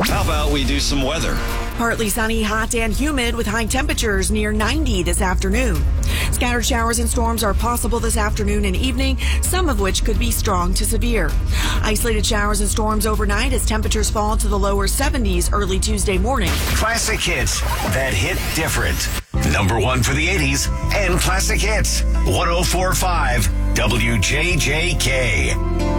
How about we do some weather? Partly sunny, hot and humid with high temperatures near 90 this afternoon. Scattered showers and storms are possible this afternoon and evening, some of which could be strong to severe. Isolated showers and storms overnight as temperatures fall to the lower 70s early Tuesday morning. Classic hits that hit different. Number one for the 80s and classic hits. 104.5 WJJK.